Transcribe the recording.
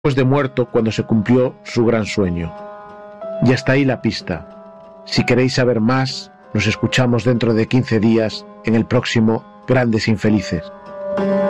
después de muerto cuando se cumplió su gran sueño. Y hasta ahí la pista. Si queréis saber más, nos escuchamos dentro de 15 días en el próximo Grandes Infelices.